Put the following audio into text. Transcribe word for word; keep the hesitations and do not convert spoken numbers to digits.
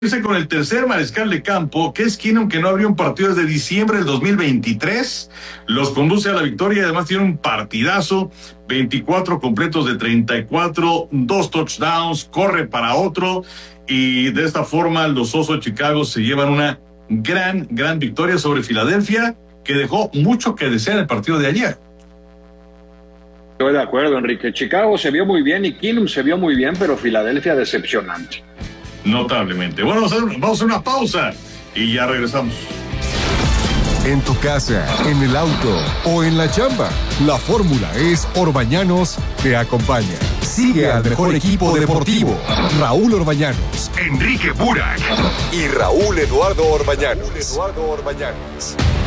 Con el tercer mariscal de campo, Case Keenum, que no abrió un partido desde diciembre del dos mil veintitrés, los conduce a la victoria y además tiene un partidazo, veinticuatro completos de treinta y cuatro, dos touchdowns, corre para otro, y de esta forma los Osos de Chicago se llevan una gran, gran victoria sobre Filadelfia, que dejó mucho que desear el partido de ayer. Estoy de acuerdo, Enrique. Chicago se vio muy bien y Keenum se vio muy bien, pero Filadelfia decepcionante. Notablemente. Bueno, vamos a, hacer, vamos a hacer una pausa y ya regresamos. En tu casa, en el auto o en la chamba, la fórmula es Orbañanos te acompaña. Sigue al mejor equipo deportivo, Raúl Orbañanos, Enrique Burak y Raúl Eduardo Orbañanos. Raúl Eduardo Orbañanos.